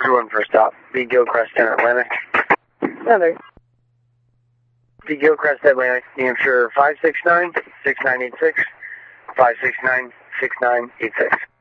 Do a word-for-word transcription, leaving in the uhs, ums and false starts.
Crew one first stop. B. Gilchrist ten Atlantic. Another. B. Gilchrist Atlantic. New Hampshire five six nine, six nine eight six. five six nine, six nine eight six.